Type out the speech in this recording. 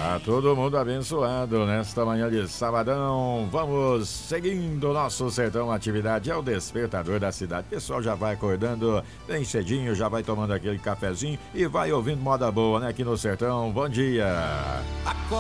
Tá todo mundo abençoado nesta manhã de sabadão. Vamos seguindo o nosso Sertão Atividade, é o despertador da cidade. O pessoal já vai acordando bem cedinho, já vai tomando aquele cafezinho e vai ouvindo moda boa, né? Aqui no Sertão. Bom dia.